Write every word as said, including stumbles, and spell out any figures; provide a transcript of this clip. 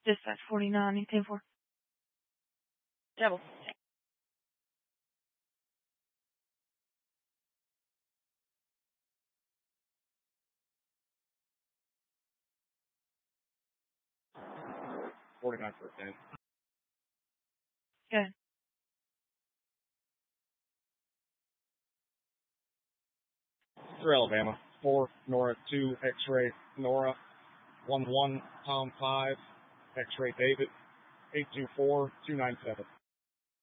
Dispatch forty-nine, ten four. Double. forty-nine for ten. Good. Through Alabama. four, Nora two, X-ray, Nora. one one, Tom five, X-ray David. eight two four, two nine seven.